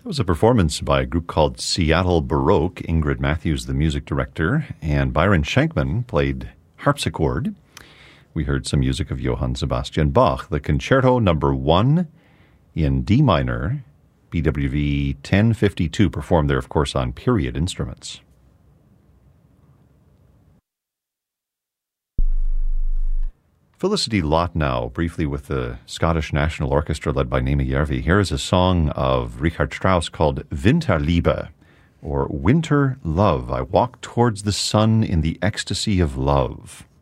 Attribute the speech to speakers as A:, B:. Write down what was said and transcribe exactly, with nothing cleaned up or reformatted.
A: That was a performance by a group called Seattle Baroque. Ingrid Matthews, the music director, and Byron Shankman played harpsichord. We heard some music of Johann Sebastian Bach, the Concerto Number One in D minor, B W V ten fifty-two, performed there, of course, on period instruments. Felicity Lott now, briefly with the Scottish National Orchestra led by Naomi Järvi. Here is a song of Richard Strauss called Winterliebe, or Winter Love. I walk towards the sun in the ecstasy of love.